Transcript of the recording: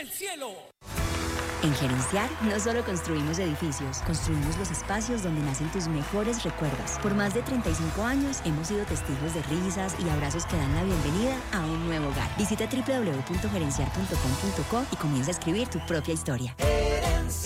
el cielo. En Gerenciar no solo construimos edificios, construimos los espacios donde nacen tus mejores recuerdos. Por más de 35 años hemos sido testigos de risas y abrazos que dan la bienvenida a un nuevo hogar. Visita www.gerenciar.com.co y comienza a escribir tu propia historia.